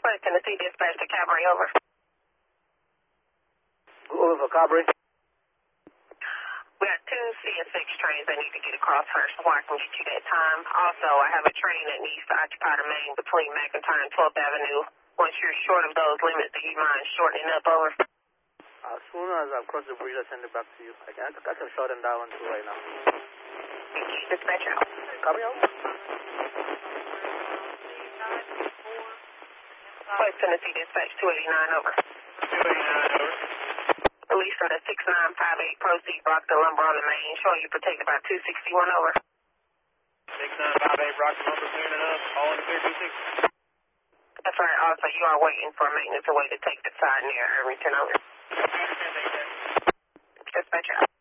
West Tennessee dispatch to Cabaret, over. Over Cabaret. We got 2 CSX trains that need to get across first before I can get you that time. Also, I have a train that needs to occupy the main between McIntyre and 12th Avenue. Once you're short of those limits, do you mind shortening up, over? As soon as I've crossed the bridge, I'll send it back to you. I can shorten that one too right now. Thank you. Dispatch out. Copy out. West Tennessee dispatch 289, over. 289, over. Police from the 6958 proceed Brockton lumber on the main. Showing you protected by 261, over. 6958 Brockton lumber clearing up. All in the clear 26. That's right. Also, you are waiting for maintenance away to take the side near Irvington, over. I understand that. Dispatch out.